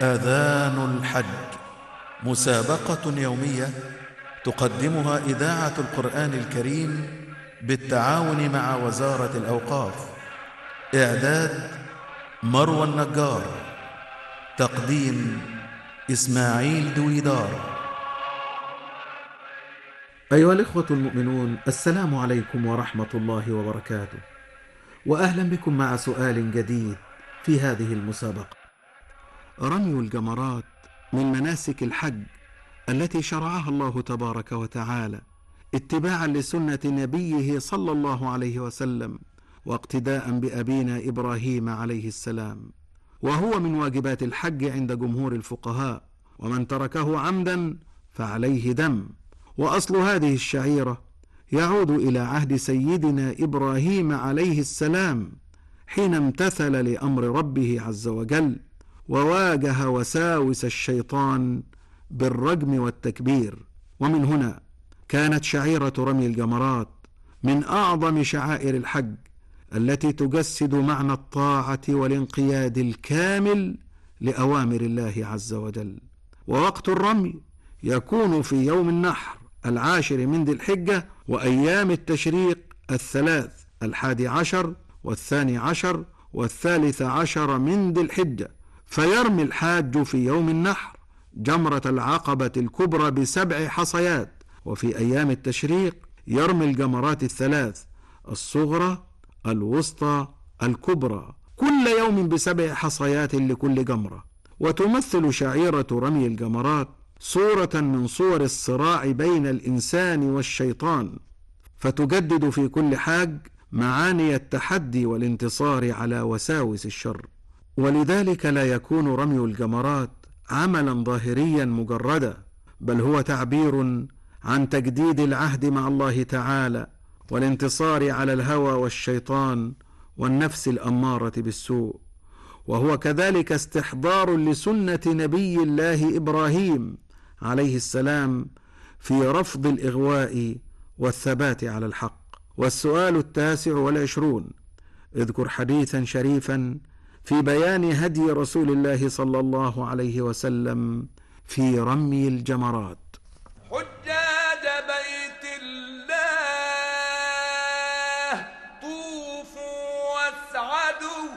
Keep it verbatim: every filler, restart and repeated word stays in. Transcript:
آذان الحج، مسابقة يومية تقدمها إذاعة القرآن الكريم بالتعاون مع وزارة الأوقاف. إعداد مروى النجار، تقديم إسماعيل دويدار. أيها الإخوة المؤمنون، السلام عليكم ورحمة الله وبركاته، وأهلا بكم مع سؤال جديد في هذه المسابقة. رمي الجمرات من مناسك الحج التي شرعها الله تبارك وتعالى اتباعا لسنة نبيه صلى الله عليه وسلم، واقتداء بأبينا إبراهيم عليه السلام، وهو من واجبات الحج عند جمهور الفقهاء، ومن تركه عمدا فعليه دم. وأصل هذه الشعيرة يعود إلى عهد سيدنا إبراهيم عليه السلام، حين امتثل لأمر ربه عز وجل وواجه وساوس الشيطان بالرجم والتكبير. ومن هنا كانت شعيرة رمي الجمرات من أعظم شعائر الحج، التي تجسد معنى الطاعة والانقياد الكامل لأوامر الله عز وجل. ووقت الرمي يكون في يوم النحر العاشر من ذي الحجة، وأيام التشريق الثلاث، الحادي عشر والثاني عشر والثالث عشر من ذي الحجة. فيرمي الحاج في يوم النحر جمرة العقبة الكبرى بسبع حصيات، وفي أيام التشريق يرمي الجمرات الثلاث، الصغرى الوسطى الكبرى، كل يوم بسبع حصيات لكل جمرة. وتمثل شعيرة رمي الجمرات صورة من صور الصراع بين الإنسان والشيطان، فتجدد في كل حاج معاني التحدي والانتصار على وساوس الشر. ولذلك لا يكون رمي الجمرات عملا ظاهريا مجردا، بل هو تعبير عن تجديد العهد مع الله تعالى والانتصار على الهوى والشيطان والنفس الأمارة بالسوء. وهو كذلك استحضار لسنة نبي الله إبراهيم عليه السلام في رفض الإغواء والثبات على الحق. والسؤال التاسع والعشرون: اذكر حديثا شريفا في بيان هدي رسول الله صلى الله عليه وسلم في رمي الجمرات.